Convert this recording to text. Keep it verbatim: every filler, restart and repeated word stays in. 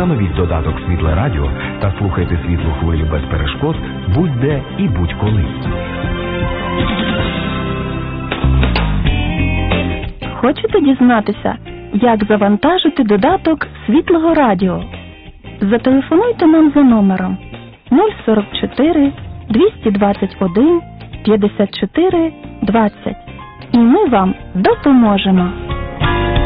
Установіть додаток «Світле радіо» та слухайте «Світлу хвилю» без перешкод будь-де і будь-коли. Хочете дізнатися, як завантажити додаток «Світлого радіо»? Зателефонуйте нам за номером нуль сорок чотири двісті двадцять один п'ятдесят чотири двадцять і ми вам допоможемо.